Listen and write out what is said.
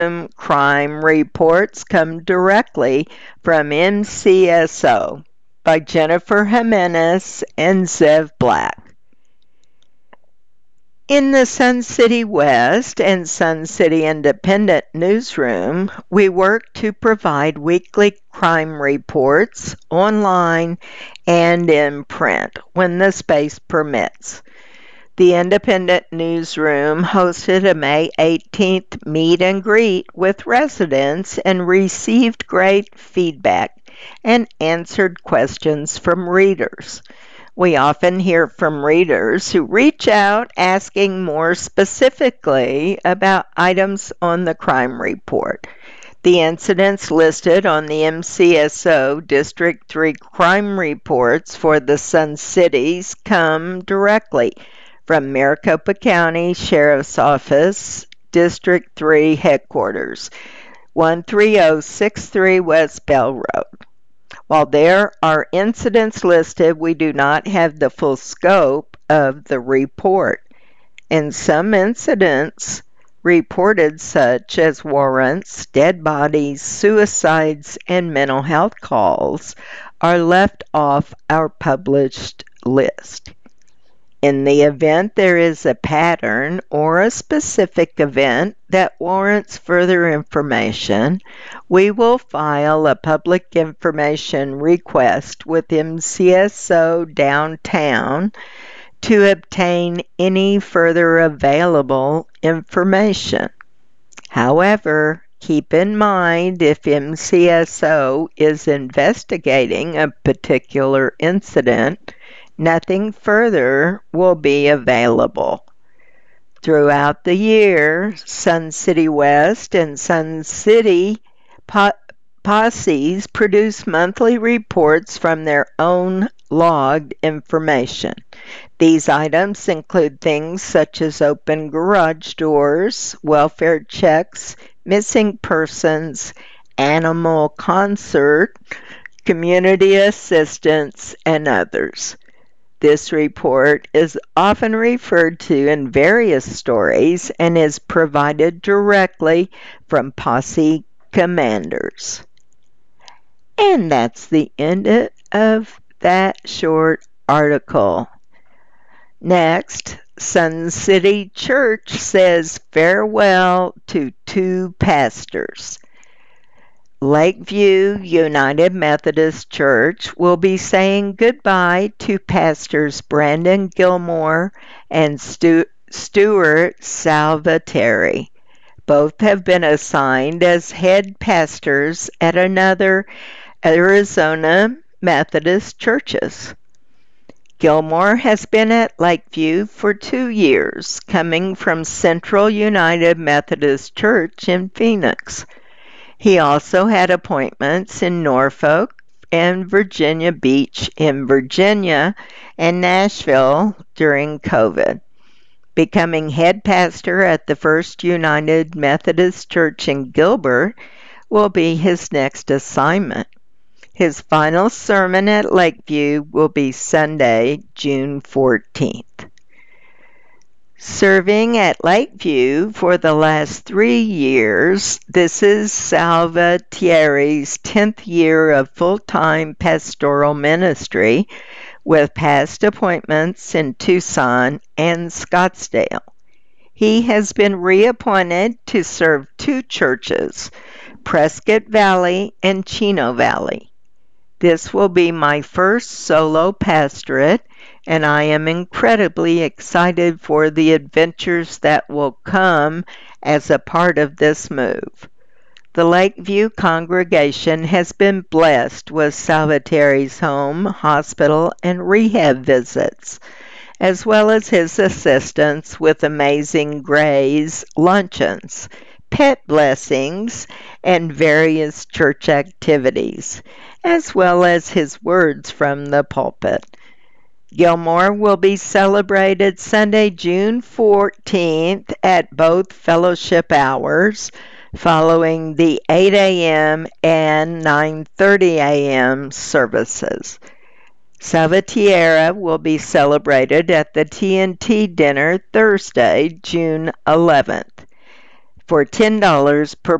Crime Reports Come Directly from MCSO by Jennifer Jimenez and Zev Black. In the Sun City West and Sun City Independent newsroom, we work to provide weekly crime reports online and in print when the space permits. The Independent newsroom hosted a May 18th meet and greet with residents and received great feedback and answered questions from readers. We often hear from readers who reach out asking more specifically about items on the crime report. The incidents listed on the MCSO District 3 crime reports for the Sun Cities come directly from Maricopa County Sheriff's Office, District 3 Headquarters, 13063 West Bell Road. While there are incidents listed, we do not have the full scope of the report. And some incidents reported, such as warrants, dead bodies, suicides, and mental health calls, are left off our published list. In the event there is a pattern or a specific event that warrants further information, we will file a public information request with MCSO Downtown to obtain any further available information. However, keep in mind if MCSO is investigating a particular incident, nothing further will be available. Throughout the year, Sun City West and Sun City posses produce monthly reports from their own logged information. These items include things such as open garage doors, welfare checks, missing persons, animal concert, community assistance, and others. This report is often referred to in various stories and is provided directly from posse commanders. And that's the end of that short article. Next, Sun City Church says farewell to 2 pastors. Lakeview United Methodist Church will be saying goodbye to pastors Brandon Gilmore and Stuart Salvatore. Both have been assigned as head pastors at another Arizona Methodist churches. Gilmore has been at Lakeview for 2 years, coming from Central United Methodist Church in Phoenix. He also had appointments in Norfolk and Virginia Beach in Virginia and Nashville during COVID. Becoming head pastor at the First United Methodist Church in Gilbert will be his next assignment. His final sermon at Lakeview will be Sunday, June 14th. Serving at Lakeview for the last 3 years, this is Salvatore's 10th year of full-time pastoral ministry with past appointments in Tucson and Scottsdale. He has been reappointed to serve 2 churches, Prescott Valley and Chino Valley. This will be my first solo pastorate, and I am incredibly excited for the adventures that will come as a part of this move. The Lakeview congregation has been blessed with Salvatore's home, hospital, and rehab visits, as well as his assistance with Amazing Grace luncheons, pet blessings, and various church activities, as well as his words from the pulpit. Gilmore will be celebrated Sunday, June 14th at both fellowship hours, following the 8 a.m. and 9:30 a.m. services. Salvatore will be celebrated at the TNT dinner Thursday, June 11th. for $10 per